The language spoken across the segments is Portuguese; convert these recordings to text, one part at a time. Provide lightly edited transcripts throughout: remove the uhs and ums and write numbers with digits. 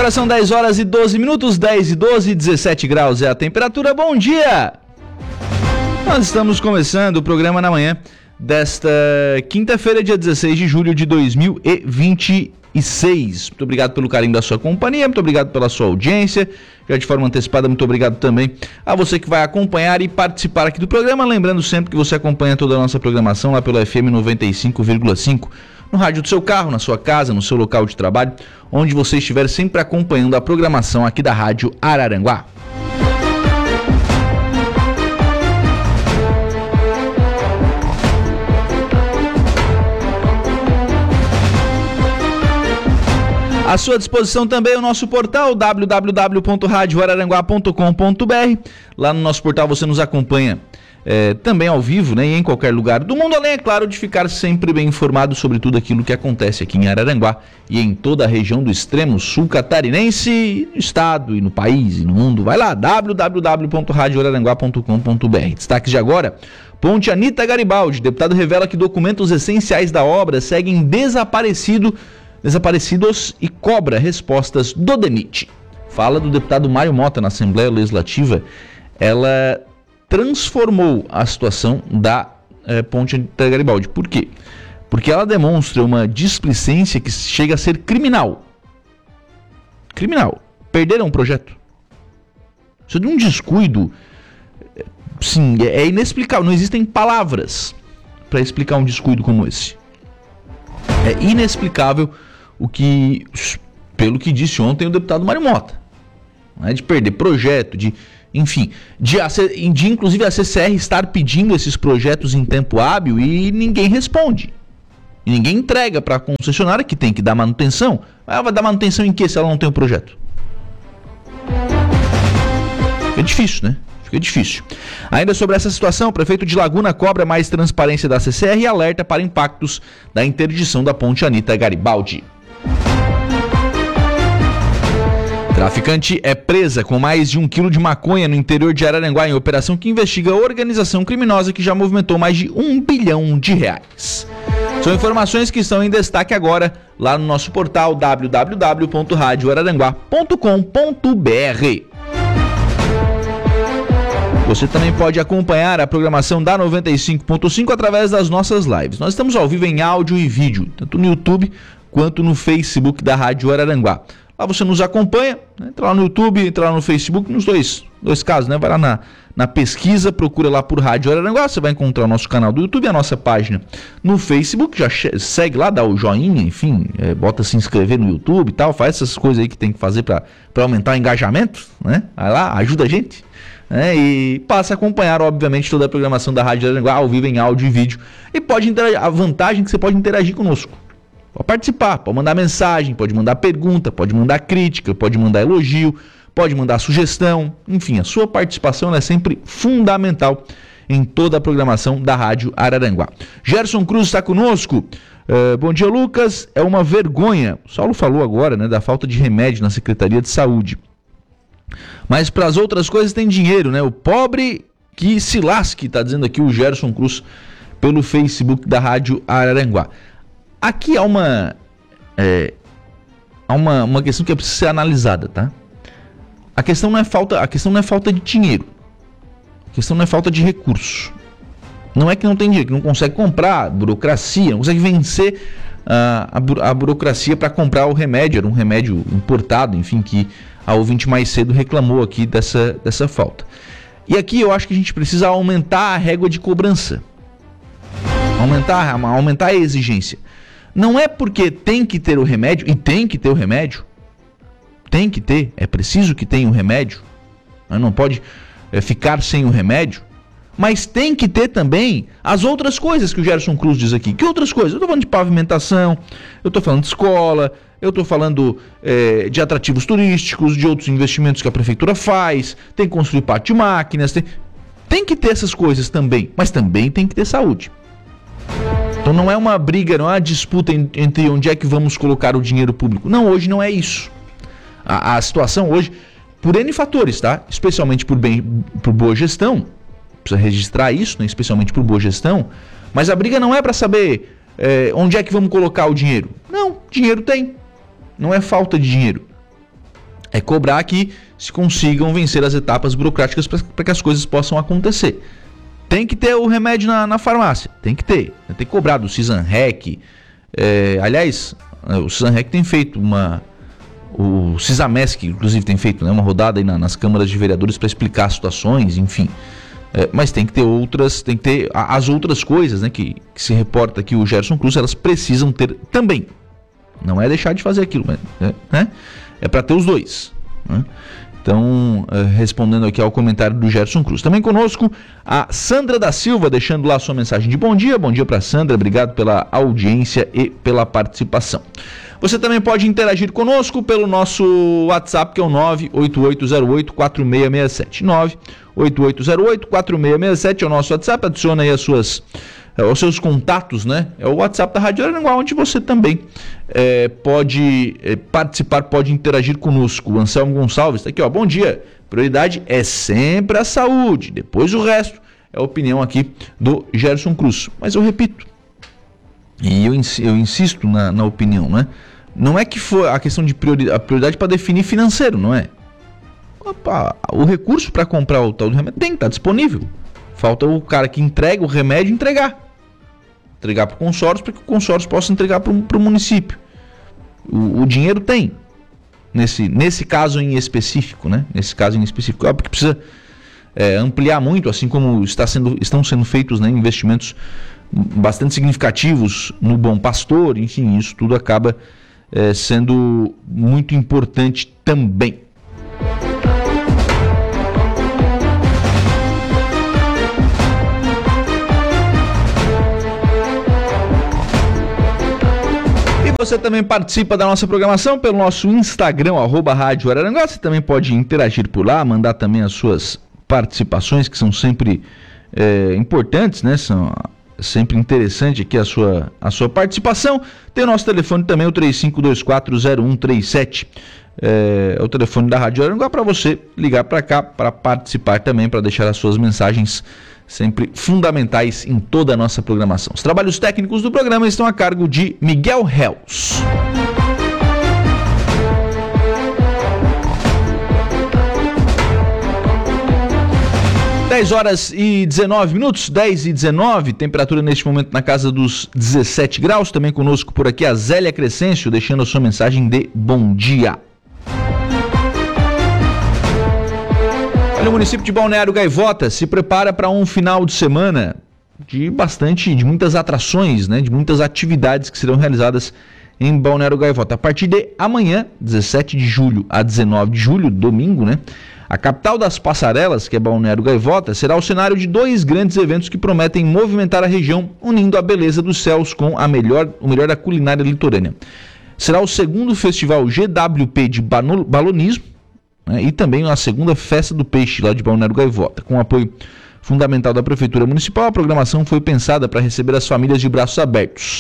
Agora são 10 horas e 12 minutos, 10 e 12, 17 graus é a temperatura. Bom dia! Nós estamos começando o programa na manhã desta quinta-feira, dia 16 de julho de 2026. Muito obrigado pelo carinho da sua companhia, muito obrigado pela sua audiência. Já de forma antecipada, muito obrigado também a você que vai acompanhar e participar aqui do programa. Lembrando sempre que você acompanha toda a nossa programação lá pelo FM 95,5, no rádio do seu carro, na sua casa, no seu local de trabalho, onde você estiver sempre acompanhando a programação aqui da Rádio Araranguá. À sua disposição também o nosso portal www.radioararanguá.com.br. Lá no nosso portal você nos acompanha também ao vivo, né, e em qualquer lugar do mundo, além, é claro, de ficar sempre bem informado sobre tudo aquilo que acontece aqui em Araranguá e em toda a região do extremo sul catarinense, no estado e no país e no mundo. Vai lá, www.radioararanguá.com.br. Destaques de agora: Ponte Anita Garibaldi. Deputado revela que documentos essenciais da obra seguem desaparecidos e cobra respostas do DENIT. Fala do deputado Mário Mota na Assembleia Legislativa. Ela transformou a situação da Ponte Anita Garibaldi. Por quê? Porque ela demonstra uma displicência que chega a ser criminal. Criminal. Perderam o projeto. Isso é de um descuido. Sim, é inexplicável. Não existem palavras para explicar um descuido como esse. É inexplicável pelo que disse ontem o deputado Mário Mota, né, de perder projeto, de inclusive a CCR estar pedindo esses projetos em tempo hábil e ninguém responde. E ninguém entrega para a concessionária, que tem que dar manutenção. Ela vai dar manutenção em quê se ela não tem o projeto? Fica difícil, né? Fica difícil. Ainda sobre essa situação, o prefeito de Laguna cobra mais transparência da CCR e alerta para impactos da interdição da Ponte Anita Garibaldi. Traficante é presa com mais de 1 quilo de maconha no interior de Araranguá em operação que investiga a organização criminosa que já movimentou mais de R$1 bilhão. São informações que estão em destaque agora lá no nosso portal www.radioararanguá.com.br. Você também pode acompanhar a programação da 95.5 através das nossas lives. Nós estamos ao vivo em áudio e vídeo, tanto no YouTube quanto no Facebook da Rádio Araranguá. Lá você nos acompanha, né? Entra lá no YouTube, entra lá no Facebook, nos dois casos, né? Vai lá na pesquisa, procura lá por Rádio Araranguá, você vai encontrar o nosso canal do YouTube, a nossa página no Facebook, já segue lá, dá o joinha, enfim, bota se inscrever no YouTube e tal, faz essas coisas aí que tem que fazer para aumentar o engajamento, né? Vai lá, ajuda a gente. E passa a acompanhar, obviamente, toda a programação da Rádio Araranguá ao vivo em áudio e vídeo. E pode interagir, a vantagem é que você pode interagir conosco. Pode participar, pode mandar mensagem, pode mandar pergunta, pode mandar crítica, pode mandar elogio, pode mandar sugestão. Enfim, a sua participação é sempre fundamental em toda a programação da Rádio Araranguá. Gerson Cruz está conosco. Bom dia, Lucas. É uma vergonha. O Saulo falou agora, né, da falta de remédio na Secretaria de Saúde. Mas para as outras coisas tem dinheiro, né? O pobre que se lasque, está dizendo aqui o Gerson Cruz pelo Facebook da Rádio Araranguá. Aqui há uma questão que precisa ser analisada, tá? A questão não é falta de dinheiro. A questão não é falta de recurso. Não é que não tem dinheiro, que não consegue comprar, burocracia, não consegue vencer a burocracia para comprar o remédio. Era um remédio importado, enfim, que a ouvinte mais cedo reclamou aqui dessa falta. E aqui eu acho que a gente precisa aumentar a régua de cobrança. Aumentar a exigência. Não é porque tem que ter o remédio, e tem que ter o remédio. Tem que ter, é preciso que tenha o remédio. Não pode ficar sem o remédio. Mas tem que ter também as outras coisas que o Gerson Cruz diz aqui. Que outras coisas? Eu estou falando de pavimentação, eu estou falando de escola, eu estou falando de atrativos turísticos, de outros investimentos que a prefeitura faz, tem que construir pátio de máquinas, tem que ter essas coisas também, mas também tem que ter saúde. Então não é uma briga, não é uma disputa entre onde é que vamos colocar o dinheiro público. Não, hoje não é isso. A situação hoje, por N fatores, tá? Especialmente por boa gestão, precisa registrar isso, né? Especialmente por boa gestão, mas a briga não é para saber onde é que vamos colocar o dinheiro. Não, dinheiro tem. Não é falta de dinheiro. é cobrar que se consigam vencer as etapas burocráticas para que as coisas possam acontecer. Tem que ter o remédio na farmácia, tem que ter. Tem que cobrar do Cisanrec. Aliás, o Cisanrec tem feito o Cisamesc, inclusive, tem feito, né, uma rodada aí nas câmaras de vereadores para explicar situações, enfim. Mas tem que ter as outras coisas, né, que se reporta aqui o Gerson Cruz, elas precisam ter também. Não é deixar de fazer aquilo, né? É para ter os dois, né? Então, respondendo aqui ao comentário do Gerson Cruz. Também conosco a Sandra da Silva, deixando lá sua mensagem de bom dia. Bom dia para Sandra, obrigado pela audiência e pela participação. Você também pode interagir conosco pelo nosso WhatsApp, que é o 98808-4667. 98808-4667 é o nosso WhatsApp. Adiciona aí os seus contatos, né? É o WhatsApp da Rádio Araranguá, onde você também pode participar, pode interagir conosco. O Anselmo Gonçalves está aqui, ó. Bom dia. Prioridade é sempre a saúde. Depois o resto é a opinião aqui do Gerson Cruz. Mas eu repito, e eu insisto na opinião, né? Não é que foi a questão de prioridade para definir financeiro, não é? O recurso para comprar o tal do remédio tem que estar disponível. Falta o cara que entrega o remédio entregar para o consórcio, para que o consórcio possa entregar para o município. O dinheiro tem, nesse caso em específico, né? Nesse caso em específico, porque precisa ampliar muito, assim como estão sendo feitos, né, investimentos bastante significativos no Bom Pastor, enfim, isso tudo acaba sendo muito importante também. Você também participa da nossa programação pelo nosso Instagram, @Rádio Araranguá. Você também pode interagir por lá, mandar também as suas participações, que são sempre importantes, né? São sempre interessante aqui a sua participação. Tem o nosso telefone também, o 35240137. É o telefone da Rádio Araranguá para você ligar para cá, para participar também, para deixar as suas mensagens sempre fundamentais em toda a nossa programação. Os trabalhos técnicos do programa estão a cargo de Miguel Hells. Dez horas e 19 minutos, 10 e 19, temperatura neste momento na casa dos 17 graus. Também conosco por aqui a Zélia Crescêncio, deixando a sua mensagem de bom dia. O município de Balneário Gaivota se prepara para um final de semana de muitas atrações, né, de muitas atividades que serão realizadas em Balneário Gaivota. A partir de amanhã, 17 de julho a 19 de julho, domingo, né, a capital das passarelas, que é Balneário Gaivota, será o cenário de 2 grandes eventos que prometem movimentar a região, unindo a beleza dos céus com o melhor da culinária litorânea. Será o segundo festival GWP de balonismo, e também a segunda Festa do Peixe lá de Balneário Gaivota. Com o apoio fundamental da Prefeitura Municipal, a programação foi pensada para receber as famílias de braços abertos.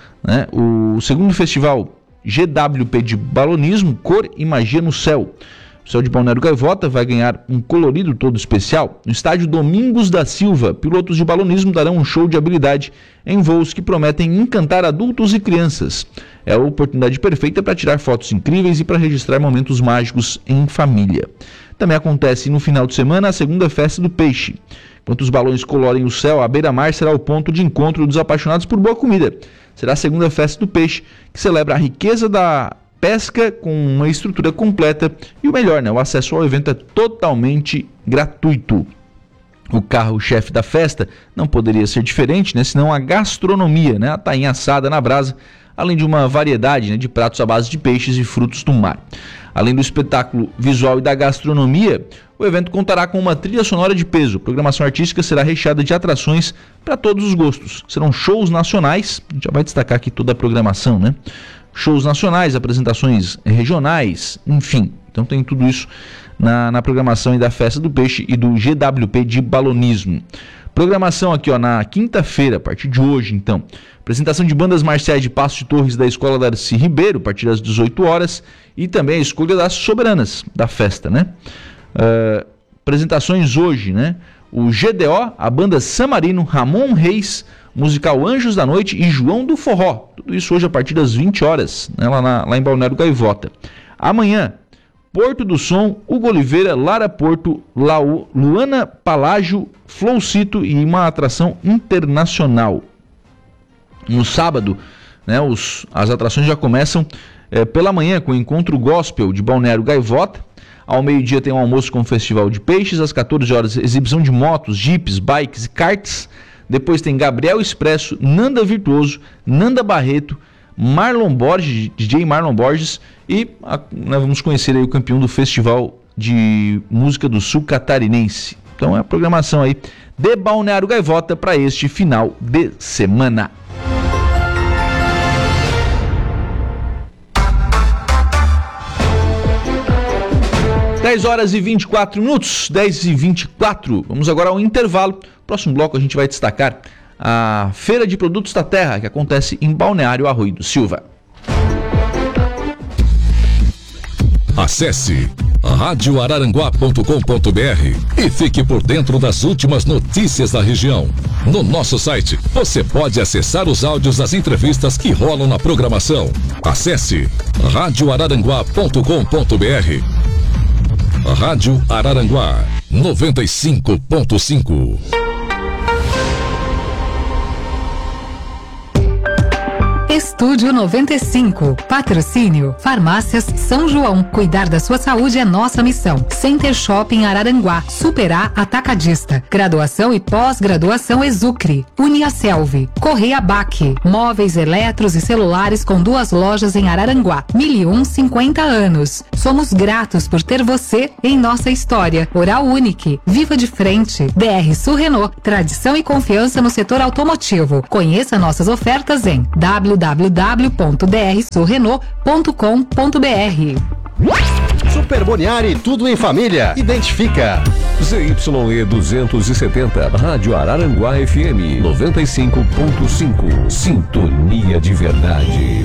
O segundo festival GWP de balonismo, Cor e Magia no Céu. O céu de Balneário Gaivota vai ganhar um colorido todo especial. No estádio Domingos da Silva, pilotos de balonismo darão um show de habilidade em voos que prometem encantar adultos e crianças. É a oportunidade perfeita para tirar fotos incríveis e para registrar momentos mágicos em família. Também acontece no final de semana a segunda Festa do Peixe. Enquanto os balões colorem o céu, a beira-mar será o ponto de encontro dos apaixonados por boa comida. Será a segunda Festa do Peixe, que celebra a riqueza da pesca com uma estrutura completa e o melhor, né? O acesso ao evento é totalmente gratuito. O carro-chefe da festa não poderia ser diferente, né? Senão a gastronomia, né? A tainha assada na brasa, além de uma variedade, né, de pratos à base de peixes e frutos do mar. Além do espetáculo visual e da gastronomia, o evento contará com uma trilha sonora de peso. A programação artística será recheada de atrações para todos os gostos. Serão shows nacionais, a gente já vai destacar aqui toda a programação, né? Shows nacionais, apresentações regionais, enfim. Então tem tudo isso na programação da Festa do Peixe e do GWP de balonismo. Programação aqui, ó, na quinta-feira, a partir de hoje, então. Apresentação de bandas marciais de Passo de Torres da Escola Darcy Ribeiro, a partir das 18 horas. E também a escolha das soberanas da festa, né? Apresentações hoje, né? O GDO, a banda Samarino, Ramon Reis, musical Anjos da Noite e João do Forró. Tudo isso hoje a partir das 20 horas, né, lá em Balneário Gaivota. Amanhã, Porto do Som, Hugo Oliveira, Lara Porto, Luana Palágio, Flowcito e uma atração internacional. No sábado, né, as atrações já começam pela manhã com o Encontro Gospel de Balneário Gaivota. Ao meio-dia tem um almoço com o Festival de Peixes. Às 14 horas, exibição de motos, jipes, bikes e karts. Depois tem Gabriel Expresso, Nanda Virtuoso, Nanda Barreto, Marlon Borges, DJ Marlon Borges, e nós vamos conhecer aí o campeão do Festival de Música do Sul Catarinense. Então é a programação aí de Balneário Gaivota para este final de semana. Dez horas e 24 minutos, 10h24. Vamos agora ao intervalo. Próximo bloco a gente vai destacar a Feira de Produtos da Terra, que acontece em Balneário Arroio do Silva. Acesse radioararanguá.com.br e fique por dentro das últimas notícias da região. No nosso site, você pode acessar os áudios das entrevistas que rolam na programação. Acesse radioararanguá.com.br. Rádio Araranguá 95.5. Estúdio 95. Patrocínio Farmácias São João. Cuidar da sua saúde é nossa missão. Center Shopping Araranguá. Superar Atacadista. Graduação e pós-graduação Exucre. Uniaselv. Correia Baque. Móveis, eletros e celulares com 2 lojas em Araranguá. 1001 anos. Somos gratos por ter você em nossa história. Oral Unique. Viva de frente. BR Sul Renault. Tradição e confiança no setor automotivo. Conheça nossas ofertas em www.drsurrenault.com.br. Super Moniari, tudo em família. Identifica. ZYE 270, Rádio Araranguá FM 95.5. Sintonia de verdade.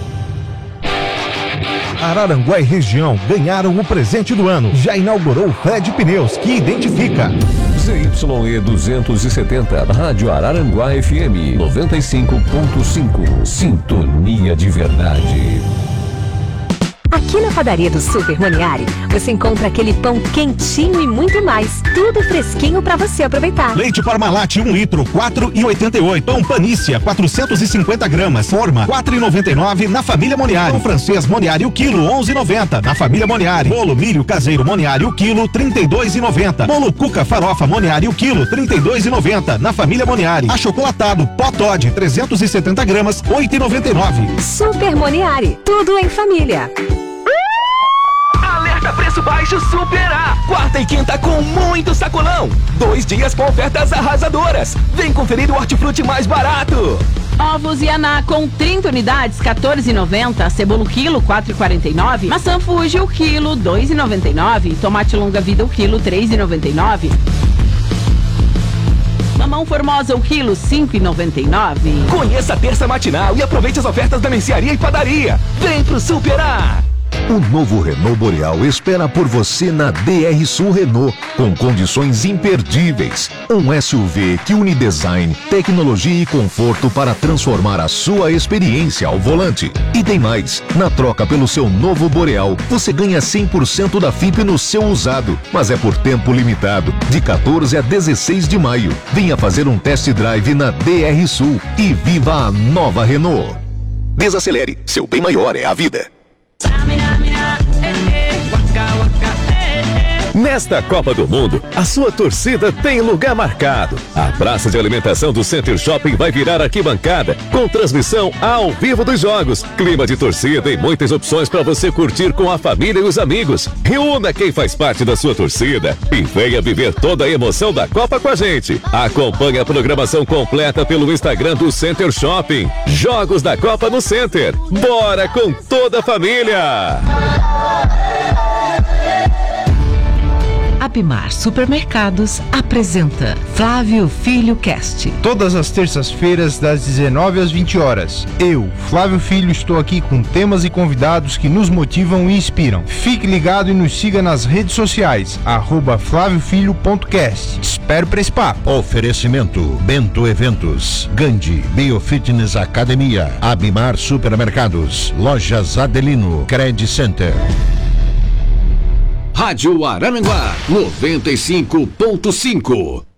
Araranguá e região ganharam o presente do ano. Já inaugurou o Fred Pneus, que identifica. ZYE 270, Rádio Araranguá FM 95.5. Sintonia de verdade. Aqui na padaria do Super Moniari, você encontra aquele pão quentinho e muito mais. Tudo fresquinho para você aproveitar. Leite Parmalat 1 litro, 4,88. Pão Panícia, 450 gramas. Forma, 4,99 na Família Moniari. Pão francês Moniari, o quilo, 11,90 na Família Moniari. Bolo milho caseiro Moniari, o quilo, 32,90. Bolo Cuca Farofa Moniari, o quilo, 32,90 na Família Moniari. Achocolatado Pó Toddy, 370 gramas, 8,99. Super Moniari, tudo em família. Alerta preço baixo Superar. Quarta e quinta com muito sacolão. 2 dias com ofertas arrasadoras. Vem conferir o hortifruti mais barato. Ovos Yaná com 30 unidades, 14,90. Cebola quilo, 4,49. Maçã Fuji o quilo, 2,99. Tomate longa vida o quilo, 3,99. Mamão Formosa o quilo, 5,99. Conheça a terça matinal e aproveite as ofertas da mercearia e padaria. Vem pro Superar. O novo Renault Boreal espera por você na DR Sul Renault, com condições imperdíveis. Um SUV que une design, tecnologia e conforto para transformar a sua experiência ao volante. E tem mais, na troca pelo seu novo Boreal, você ganha 100% da FIP no seu usado, mas é por tempo limitado, de 14 a 16 de maio. Venha fazer um test drive na DR Sul e viva a nova Renault. Desacelere, seu bem maior é a vida. Nesta Copa do Mundo, a sua torcida tem lugar marcado. A praça de alimentação do Center Shopping vai virar arquibancada, com transmissão ao vivo dos jogos, clima de torcida e muitas opções para você curtir com a família e os amigos. Reúna quem faz parte da sua torcida e venha viver toda a emoção da Copa com a gente. Acompanhe a programação completa pelo Instagram do Center Shopping. Jogos da Copa no Center. Bora com toda a família! Abimar Supermercados apresenta Flávio Filho Cast. Todas as terças-feiras, das 19 às 20 horas. Eu, Flávio Filho, estou aqui com temas e convidados que nos motivam e inspiram. Fique ligado e nos siga nas redes sociais, @flaviofilho.cast. Espero para esse papo. Oferecimento Bento Eventos, Gandhi Biofitness Academia, Abimar Supermercados, Lojas Adelino, Credit Center. Rádio Araranguá 95.5.